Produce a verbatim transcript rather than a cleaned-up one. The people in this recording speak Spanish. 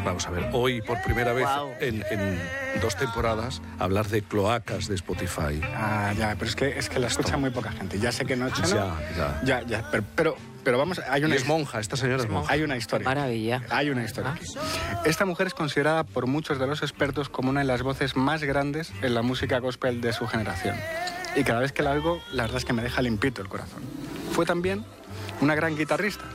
Vamos a ver, hoy por primera vez Wow. en, en dos temporadas hablar de cloacas de Spotify. Ah, ya, pero es que, es que la escucha muy poca gente. Ya sé que no, Cheno. Ya, ya. Ya, ya, pero, pero, pero vamos, hay Y una, es monja, esta señora es monja. hay una historia. Maravilla. Hay una historia aquí. Esta mujer es considerada por muchos de los expertos como una de las voces más grandes en la música gospel de su generación. Y cada vez que la oigo, la verdad es que me deja limpito el corazón. Fue también una gran guitarrista,